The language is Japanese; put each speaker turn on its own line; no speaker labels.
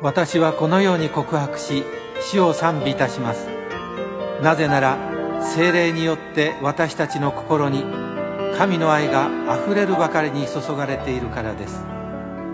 私はこのように告白し、主を賛美いたします。なぜなら、聖霊によって私たちの心に神の愛があふれるばかりに注がれているからです。